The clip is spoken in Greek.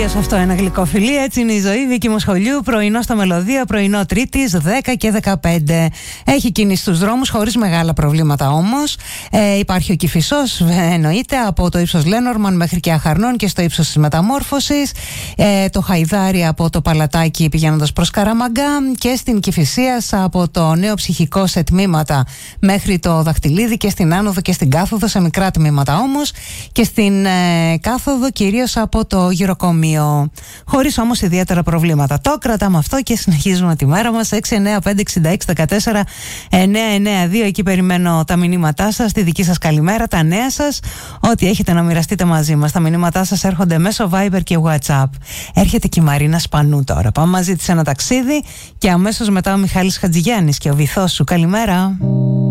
Τελείωσε αυτό ένα γλυκό φιλί. Έτσι είναι η ζωή. Βίκη Μοσχολιού, πρωινό στα Μελωδία, πρωινό Τρίτης 10 και 15. Έχει κίνηση στους δρόμους χωρίς μεγάλα προβλήματα όμως. Υπάρχει ο Κηφισός, εννοείται, από το ύψος Λένορμαν μέχρι και Αχαρνών και στο ύψος της Μεταμόρφωσης. Το Χαϊδάρι από το Παλατάκι πηγαίνοντας προς Καραμαγκά και στην Κηφισίας από το Νέο Ψυχικό σε τμήματα μέχρι το Δαχτυλίδι και στην άνοδο και στην κάθοδο σε μικρά τμήματα όμως και στην κάθοδο κυρίως από το γυροκομείο. Χωρίς όμως ιδιαίτερα προβλήματα. Το κρατάμε αυτό και συνεχίζουμε τη μέρα μας. 695-66-14-992. Εκεί περιμένω τα μηνύματά σας, τη δική σας καλημέρα, τα νέα σας, ό,τι έχετε να μοιραστείτε μαζί μας. Τα μηνύματά σας έρχονται μέσω Viber και WhatsApp. Έρχεται και η Μαρίνα Σπανού τώρα. Πάμε μαζί της ένα ταξίδι και αμέσως μετά ο Μιχάλης Χατζηγιάννης και ο βυθός σου. Καλημέρα.